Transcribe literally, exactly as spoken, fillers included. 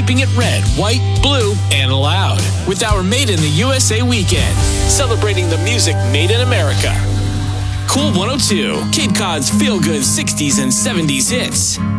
keeping it red, white, blue, and loud. With our Made in the U S A weekend, celebrating the music made in America. Cool one oh two, Cape Cod's feel-good sixties and seventies hits.